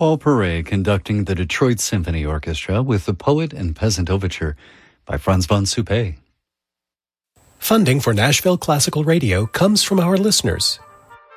Paul Perret conducting the Detroit Symphony Orchestra with the Poet and Peasant Overture by Franz von Suppé. Funding for Nashville Classical Radio comes from our listeners,